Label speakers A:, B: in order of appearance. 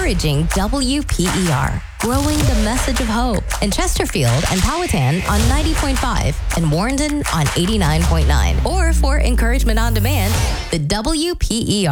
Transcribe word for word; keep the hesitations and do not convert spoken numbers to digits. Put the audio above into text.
A: encouraging W P E R, growing the message of hope in Chesterfield and Powhatan on ninety point five and Warrenton on eighty-nine point nine. Or for encouragement on demand, the W P E R